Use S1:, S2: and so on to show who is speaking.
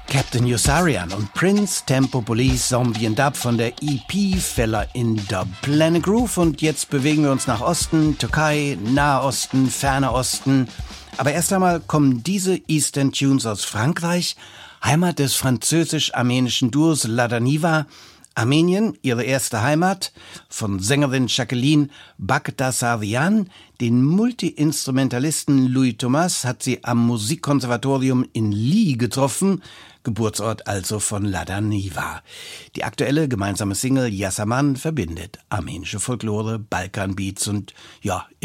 S1: Captain Yossarian und Prince, Tempo Police, Zombie and Dub von der EP Fella in Dub, Planet Groove. Und jetzt bewegen wir uns nach Osten, Türkei, Nahosten, Ferner Osten. Aber erst einmal kommen diese Eastern Tunes aus Frankreich, Heimat des französisch-armenischen Duos Ladaniva. Armenien, ihre erste Heimat, von Sängerin Jacqueline Bagdasaryan. Den Multi-Instrumentalisten Louis Thomas hat sie am Musikkonservatorium in Ly getroffen, Geburtsort also von Ladaniva. Die aktuelle gemeinsame Single Yasaman verbindet armenische Folklore, Balkanbeats und